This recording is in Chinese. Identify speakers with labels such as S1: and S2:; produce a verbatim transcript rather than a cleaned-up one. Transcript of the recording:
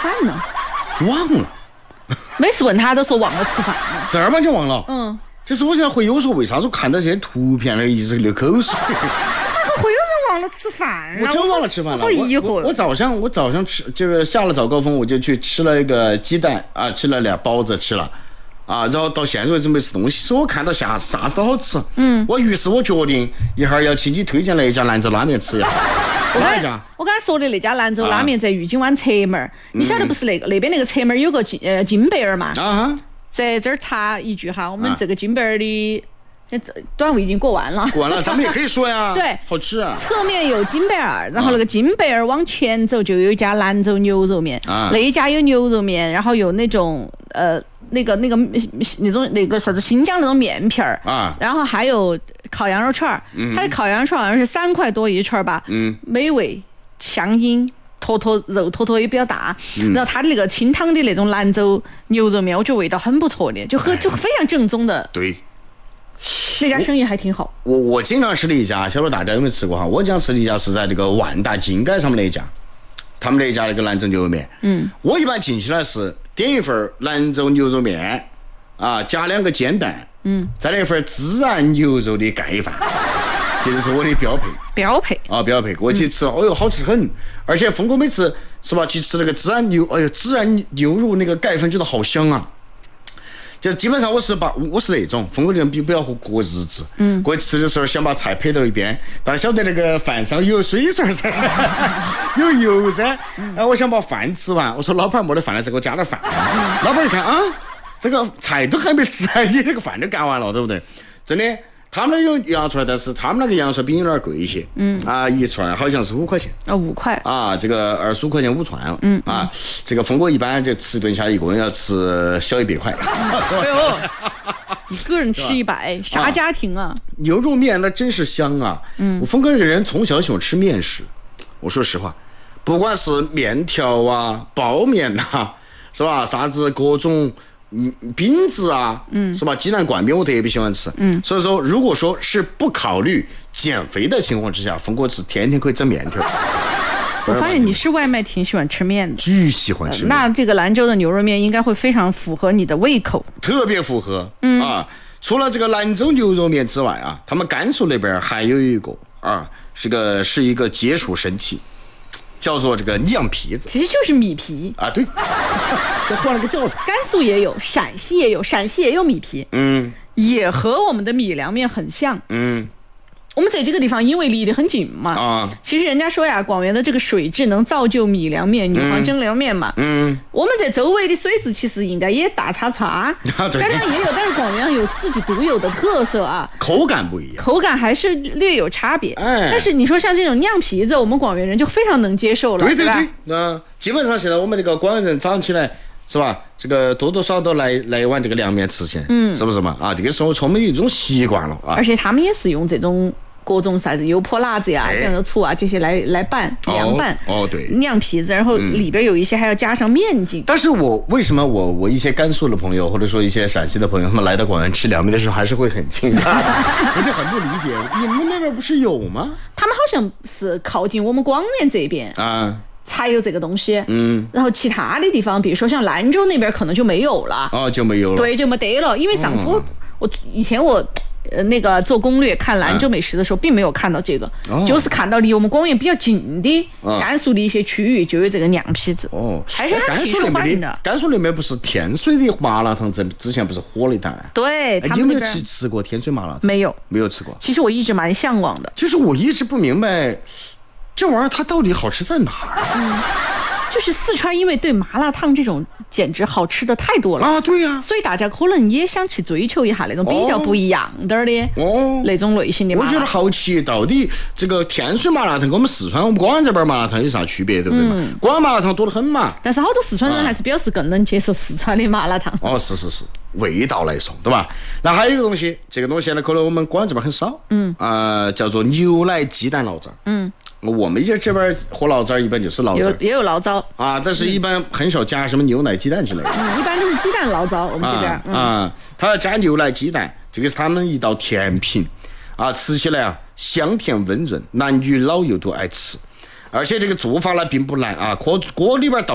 S1: 饭呢？
S2: 忘了。
S1: 每次问他都说忘了吃饭了。
S2: 正儿八经忘了。
S1: 嗯。
S2: 就是我现在回有说为啥子看到这些图片了一直流口水。
S1: 咋个会有人忘了吃饭？
S2: 我真忘了吃饭了。
S1: 好疑惑。
S2: 我我早上我早上吃这个下了早高峰，我就去吃了一个鸡蛋啊，吃了俩包子吃了。啊，然后到现在为止没吃东西，是我看到啥啥子都好吃。嗯，我于是我决定一会儿要请你推荐那一家兰州拉面吃一下。
S1: 我刚才我刚才说的那家兰州拉面在玉金湾侧门儿，啊、你晓得不是那个、嗯、那边那个侧门儿有个金呃金贝儿嘛？啊，在这儿插一句哈，我们这个金贝儿的。端午已经过完了，
S2: 过完了，咱们也可以说呀。
S1: 对，
S2: 好吃啊。
S1: 侧面有金贝儿，然后那个金贝儿往前走就有一家兰州牛肉面，啊、那一家有牛肉面，然后有那种呃那个那个那种那个啥子新疆那种面片儿啊，然后还有烤羊肉串儿，嗯、它的烤羊肉串好像是三块多一串儿吧，嗯，美味香阴。坨坨肉坨坨也比较大，嗯、然后它的那个清汤的那种兰州牛肉面，我觉得味道很不错的，就很就非常正宗的。
S2: 对。
S1: 那家生意还挺好。
S2: 我我经常吃的一家，晓得大家有没有吃过哈？我经常吃的一家是在这个万达金街上面那一家，他们那一家那个兰州牛肉面。嗯。我一般进去呢是点一份兰州牛肉面，啊，加两个煎蛋，嗯，再来一份孜然牛肉的盖饭，这就是我的标配。
S1: 标配。啊，
S2: 标配。我去吃，哦哟，好吃很，而且峰哥每次是吧，去吃那个孜然牛，哎呦，孜然牛肉那个盖饭真的好香啊。就基本上我是把我是那种峰哥人比不要过日子，嗯，过吃的时候想把菜配到一边，但是晓得那个饭上有水水噻，有油噻，然后我想把饭吃完，我说老板没得饭了，再给我加点饭。嗯、老板一看啊，这个菜都还没吃，你这个饭都干完了，对不对？真的。他们有羊肉串，但是他们那个羊肉串比有点贵一些，嗯啊，一串好像是五块钱，
S1: 啊、哦、五块
S2: 啊，这个二十五块钱五串，嗯啊，这个峰哥一般就吃一顿下来一个人要吃小一百块，
S1: 哎呦，一个人吃一百，啥家庭啊？
S2: 牛肉面那真是香啊，嗯，我峰哥这个人从小喜欢吃面食，我说实话，不管是面条啊、包面呐、啊，是吧？啥子各种。嗯，饼子啊，嗯，是吧？鸡蛋灌饼我特别喜欢吃，嗯，所以说，如果说是不考虑减肥的情况之下，峰哥是天天可以蒸面条。
S1: 我发现你是外卖挺喜欢吃面的，
S2: 巨喜欢吃面、
S1: 呃。那这个兰州的牛肉面应该会非常符合你的胃口，
S2: 特别符合，嗯啊。除了这个兰州牛肉面之外啊，他们甘肃那边还有一个啊，是个是一个解暑神器。叫做这个酿皮子，
S1: 其实就是米皮
S2: 啊，对，就换了个叫法。
S1: 甘肃也有，陕西也有，陕西也有米皮，嗯，也和我们的米凉面很像，嗯。我们在这个地方因为离得很近嘛，啊，其实人家说呀，广元的这个水质能造就米凉面、女皇蒸凉面嘛，嗯，我们在周围的水质其实应该也大差差，啊，家乡也有，但是广元有自己独有的特色啊，
S2: 口感不一样，
S1: 口感还是略有差别，哎，但是你说像这种酿皮子，我们广元人就非常能接受了，
S2: 对对对，那基本上现在我们这个广元人早上起来。是吧？这个多多少少都来来一碗这个凉面吃先，嗯，是不是嘛？啊，这个是我从我们一种习惯了啊。
S1: 而且他们也是用这种各种啥子油泼辣子呀、酱油醋啊这些来来拌凉拌，
S2: 哦，对，
S1: 酿皮子，然后里边有一些还要加上面筋。
S2: 但是我为什么我我一些甘肃的朋友或者说一些陕西的朋友，他们来到广元吃凉面的时候还是会很惊讶，我就很不理解，你们那边不是有吗？
S1: 他们好像是靠近我们广元这边啊。才有这个东西，嗯，然后其他的地方，比如说像兰州那边可能就没有了，
S2: 哦，就没有了，
S1: 对，就没得了。因为上次我、嗯、我以前我呃那个做攻略看兰州美食的时候，并没有看到这个，哦、就是看到离我们广元比较近的甘肃的一些区域就有这个酿皮子，哦，还是很挺受欢迎的。
S2: 甘肃那边不是天水的麻辣烫，之之前不是火了一档？
S1: 对，
S2: 你有没有吃吃过天水麻辣烫？
S1: 没有，
S2: 没有吃过。
S1: 其实我一直蛮向往的，
S2: 就是我一直不明白。这玩意儿它到底好吃在哪儿？
S1: 嗯，就是四川，因为对麻辣烫这种简直好吃的太多了
S2: 啊，对呀、啊，
S1: 所以大家可能也想去追求一下那种比较不一样点儿的哦那种类型的麻辣烫。
S2: 我觉得好奇，到底这个天水麻辣烫跟我们四川我们广元这边麻辣烫有啥区别，对不对嘛？嗯、广元麻辣烫多得很嘛。
S1: 但是好多四川人还是表示更能接受四川的麻辣烫。
S2: 哦，是是是，味道来说，对吧？那还有一个东西，这个东西呢，可能我们广元这边很少，嗯，啊、呃，叫做牛奶鸡蛋醪糟，嗯。我们这这边喝醪糟一般就是醪糟，
S1: 也有醪糟
S2: 啊，但是一般很少加什么牛奶鸡蛋之类的，
S1: 嗯，一般都是鸡蛋醪糟。我们这边
S2: 啊，嗯、啊它要加牛奶鸡蛋，这个是他们一道甜品啊，吃起来啊香甜温润，男女老幼都爱吃，而且这个做法呢并不难啊，锅锅里边倒。